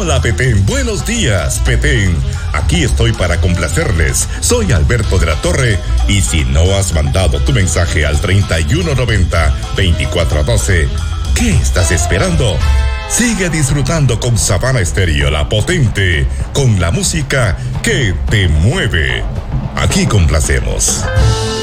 Hola Petén, buenos días Petén. Aquí estoy para complacerles. Soy Alberto de la Torre y si no has mandado tu mensaje al 3190-2412, ¿qué estás esperando? Sigue disfrutando con Savana Estéreo, la potente, con la música que te mueve. Aquí complacemos.